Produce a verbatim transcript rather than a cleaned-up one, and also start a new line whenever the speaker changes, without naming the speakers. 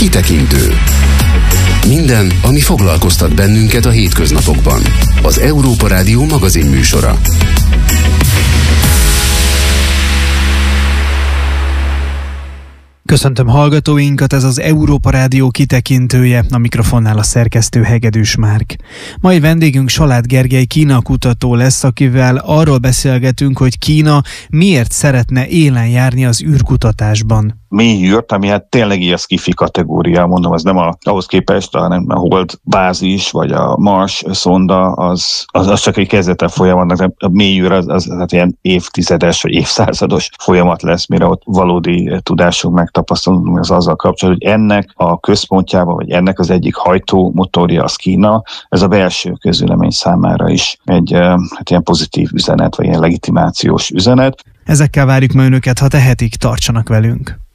Kitekintő. Minden, ami foglalkoztat bennünket a hétköznapokban. Az Európa Rádió magazin műsora.
Köszöntöm hallgatóinkat, ez az Európa Rádió kitekintője, a mikrofonnál a szerkesztő Hegedűs Márk. Mai vendégünk Salád Gergely Kína kutató lesz, akivel arról beszélgetünk, hogy Kína miért szeretne élen járni az űrkutatásban.
Mélyűrt, ami hát tényleg ilyen sci-fi kategória, mondom, az nem a, ahhoz képest, hanem a Hold bázis, vagy a Mars szonda, az, az, az csak egy kezdete folyamatnak. A mélyűr az, az hát ilyen évtizedes, vagy évszázados folyamat lesz, mire ott valódi tudásunk megtapasztalunk, az azzal kapcsolatban, hogy ennek a központjában, vagy ennek az egyik hajtó motorja az Kína, ez a belső közvélemény számára is egy hát ilyen pozitív üzenet, vagy ilyen legitimációs üzenet.
Ezekkel várjuk ma önöket, ha tehetik, tartsanak velünk.